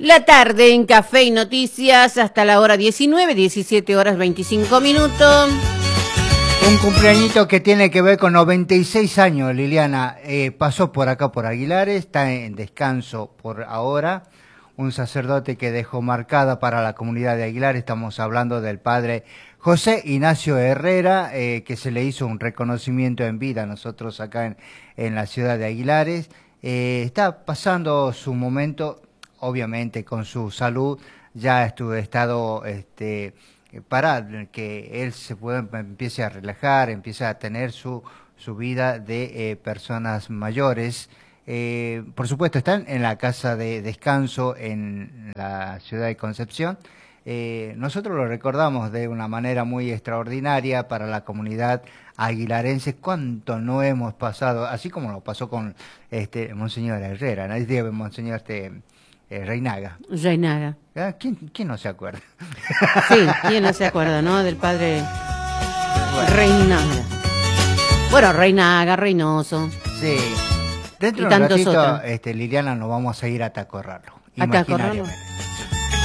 La tarde en Café y Noticias hasta la hora 19, 17 horas 25 minutos. Un cumpleañito que tiene que ver con 96 años, Liliana. Pasó por acá por Aguilares, está en descanso por ahora. Un sacerdote que dejó marcada para la comunidad de Aguilares. Estamos hablando del padre José Ignacio Herrera, que se le hizo un reconocimiento en vida a nosotros acá en la ciudad de Aguilares. Está pasando su momento, obviamente con su salud, ya estado para que él empiece a relajar, empiece a tener su vida de personas mayores. Por supuesto, están en la casa de descanso en la ciudad de Concepción. Nosotros lo recordamos de una manera muy extraordinaria para la comunidad aguilarense. Cuánto no hemos pasado, así como lo pasó con Monseñor Herrera, ¿no? Monseñor Reinaga. Reinaga. ¿Quién no se acuerda? Sí, ¿quién no se acuerda, no? Del padre Reinaga. Bueno, Reinaga, Reynoso. Sí. Dentro de un ratito, Liliana, nos vamos a ir a Tacorralo. ¿A Tacorralo?